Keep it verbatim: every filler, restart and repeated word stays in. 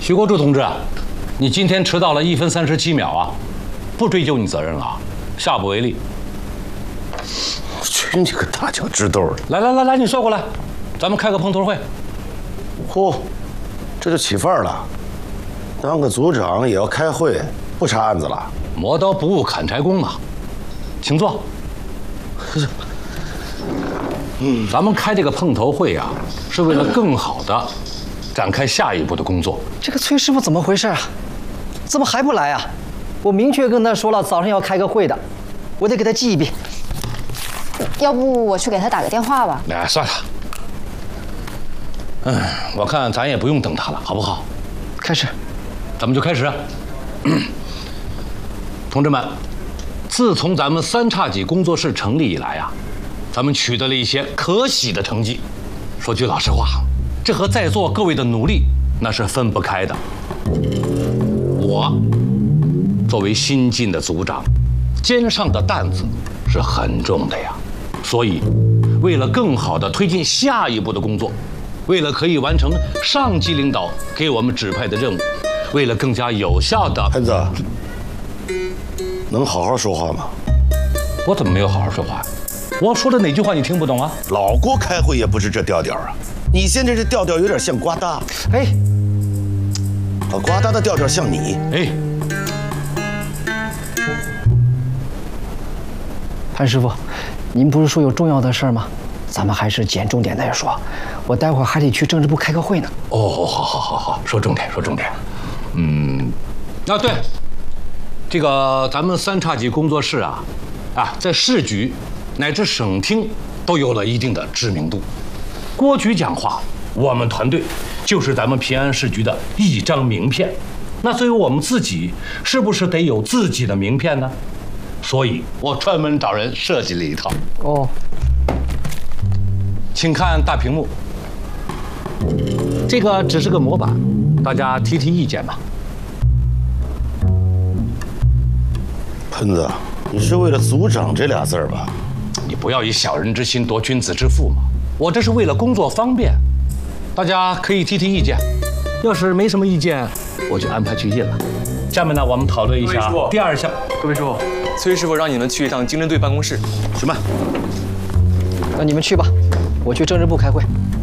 徐国柱同志，你今天迟到了一分三十七秒啊，不追究你责任了，下不为例。 去你个大脚趾头的！ 来来来来，你坐过来，咱们开个碰头会。 嚯，这就起范儿了，当个组长也要开会，不查案子了？ 磨刀不误砍柴工嘛，请坐。嗯，咱们开这个碰头会啊，是为了更好的展开下一步的工作。 这个崔师傅怎么回事啊？怎么还不来啊？我明确跟他说了，早上要开个会的，我得给他记一遍。 要不我去给他打个电话吧？ 哎，算了。嗯，我看咱也不用等他了，好不好？ 开始， 咱们就开始。同志们，自从咱们三叉戟工作室成立以来啊，咱们取得了一些可喜的成绩。说句老实话，这和在座各位的努力那是分不开的。我作为新进的组长，肩上的担子是很重的呀。所以，为了更好地推进下一步的工作，为了可以完成上级领导给我们指派的任务，为了更加有效的…… 喷子，能好好说话吗？ 我怎么没有好好说话？我说的哪句话你听不懂啊？ 老郭开会也不是这调调啊！你现在这调调有点像瓜大， 哎， 啊，瓜大的调调像你。 哎， 潘师傅，您不是说有重要的事儿吗？咱们还是捡重点再说。我待会儿还得去政治部开个会呢。 哦，好好好好，说重点，说重点。嗯，啊对，这个咱们三叉戟工作室啊，啊，在市局乃至省厅都有了一定的知名度。郭局讲话，我们团队就是咱们平安市局的一张名片。那作为我们自己，是不是得有自己的名片呢？所以我专门找人设计了一套。 哦， 请看大屏幕，这个只是个模板，大家提提意见吧。 喷子，你是为了组长这俩字儿吧？ 你不要以小人之心夺君子之腹嘛！我这是为了工作方便，大家可以提提意见。要是没什么意见，我就安排去印了。下面呢，我们讨论一下第二项。 各位师傅，崔师傅让你们去一趟经侦队办公室。 什么？ 那你们去吧，我去政治部开会。